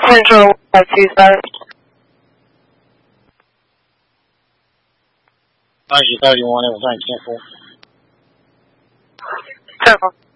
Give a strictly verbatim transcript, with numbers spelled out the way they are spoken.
Central one two seven. Ninety thirty one. It was on ten four. Central.